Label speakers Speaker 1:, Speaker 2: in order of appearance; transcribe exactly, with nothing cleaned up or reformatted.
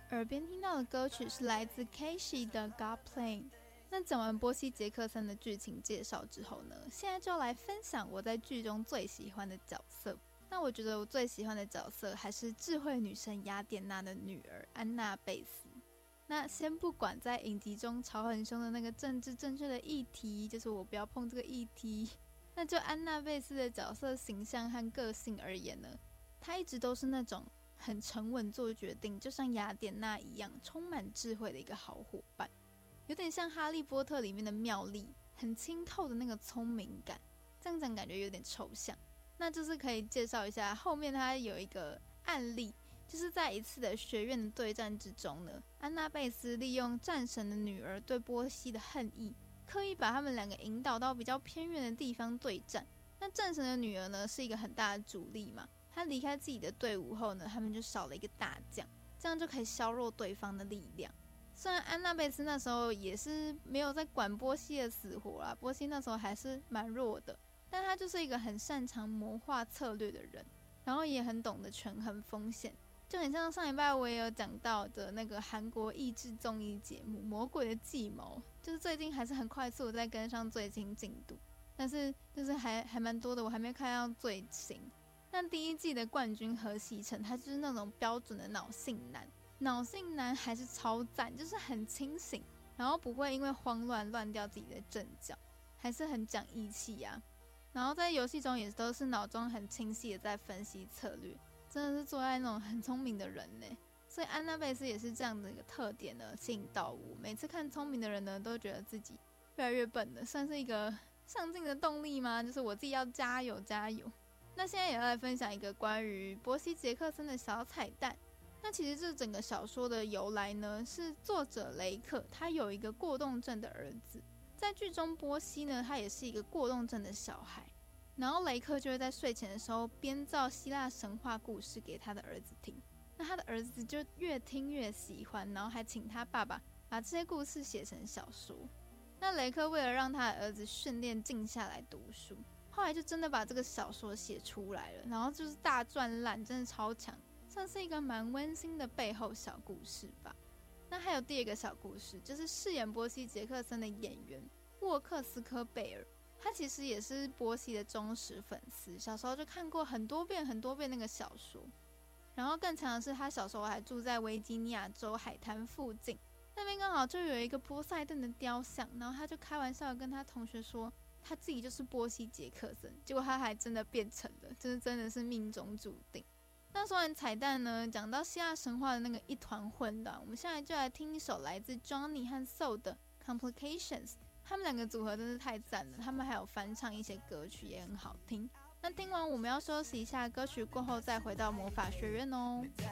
Speaker 1: 耳边听到的歌曲是来自 Casey 的 God Playing。 那讲完波西·杰克森的剧情介绍之后呢，现在就要来分享我在剧中最喜欢的角色。那我觉得我最喜欢的角色还是智慧女神雅典娜的女儿安娜贝斯。那先不管在影集中吵很凶的那个政治正确的议题，就是我不要碰这个议题，那就安娜贝斯的角色形象和个性而言呢，她一直都是那种很沉稳做决定，就像雅典娜一样充满智慧的一个好伙伴，有点像哈利波特里面的妙丽，很清透的那个聪明感。这样讲感觉有点抽象，那就是可以介绍一下后面她有一个案例，就是在一次的学院的对战之中呢，安娜贝斯利用战神的女儿对波西的恨意，刻意把他们两个引导到比较偏远的地方对战。那战神的女儿呢是一个很大的主力嘛，她离开自己的队伍后呢，他们就少了一个大将，这样就可以削弱对方的力量。虽然安娜贝斯那时候也是没有在管波西的死活啦，波西那时候还是蛮弱的，但他就是一个很擅长谋划策略的人，然后也很懂得权衡风险，就很像上礼拜我也有讲到的那个韩国益智综艺节目《魔鬼的计谋》，就是最近还是很快速在跟上最新进度，但是就是还还蛮多的，我还没看到最新。那第一季的冠军何西成，他就是那种标准的脑性男，脑性男还是超赞，就是很清醒，然后不会因为慌乱乱掉自己的阵脚，还是很讲义气啊。然后在游戏中也都是脑中很清晰的在分析策略，真的是做爱那种很聪明的人呢。所以安娜贝斯也是这样的一个特点呢，吸引到我。每次看聪明的人呢，都觉得自己越来越笨了，算是一个上进的动力吗？就是我自己要加油加油。那现在也要来分享一个关于波西·杰克森的小彩蛋。那其实这整个小说的由来呢，是作者雷克他有一个过动症的儿子，在剧中波西呢，他也是一个过动症的小孩，然后雷克就会在睡前的时候编造希腊神话故事给他的儿子听，那他的儿子就越听越喜欢，然后还请他爸爸把这些故事写成小说。那雷克为了让他的儿子训练静下来读书，后来就真的把这个小说写出来了，然后就是大赚烂，真的超强，算是一个蛮温馨的背后小故事吧。那还有第二个小故事，就是饰演波西·杰克森的演员沃克斯科贝尔，他其实也是波西的忠实粉丝，小时候就看过很多遍很多遍那个小说。然后更强的是，他小时候还住在维吉尼亚州海滩附近，那边刚好就有一个波塞顿的雕像，然后他就开玩笑的跟他同学说他自己就是波西·杰克森，结果他还真的变成了，就是真的是命中注定。那说完彩蛋呢，讲到希腊神话的那个一团混乱，我们现在就来听一首来自 Johnny 和 Soul 的 Complications， 他们两个组合真是太赞了，他们还有翻唱一些歌曲也很好听。那听完我们要休息一下，歌曲过后再回到魔法学院哦。